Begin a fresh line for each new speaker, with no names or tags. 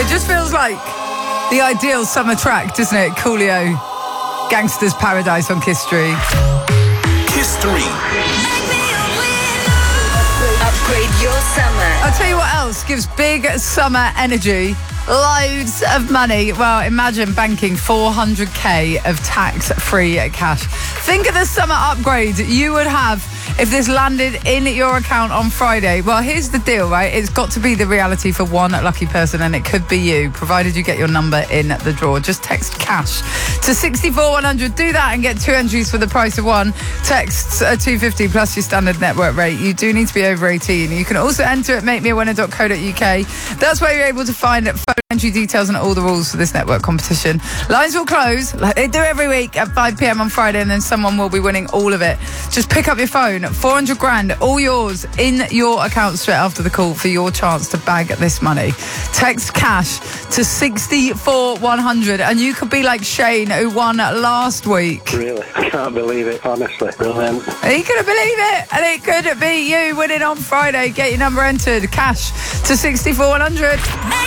It just feels like the ideal summer track, doesn't it? Coolio, Gangster's Paradise on Kiss 3.
Kiss 3.
Upgrade your summer.
I'll tell you what else gives big summer energy. Loads of money. Well, imagine banking 400k of tax-free cash. Think of the summer upgrade you would have if this landed in your account on Friday. Well, here's the deal, right? It's got to be the reality for one lucky person, and it could be you, provided you get your number in the draw. Just text cash to 64100. Do that and get 2 entries for the price of one. Texts are $2.50 plus your standard network rate. You do need to be over 18. You can also enter at makemeawinner.co.uk. That's where you're able to find phone entry details and all the rules for this network competition. Lines will close like they do every week at 5 p.m. on Friday, and then someone will be winning all of it. Just pick up your phone. 400 grand, all yours in your account straight after the call for your chance to bag this money. Text cash to 64100, and you could be like Shane, who won last week.
Really? I can't believe it, honestly. Brilliant.
He couldn't believe it, and it could be you winning on Friday. Get your number entered. Cash to 64100.